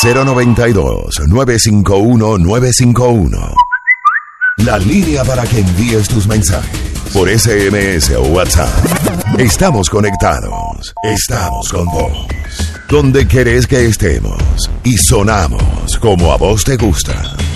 092-951-951. La línea para que envíes tus mensajes por SMS o WhatsApp. Estamos conectados. Estamos con vos. Donde querés que estemos. Y sonamos como a vos te gusta.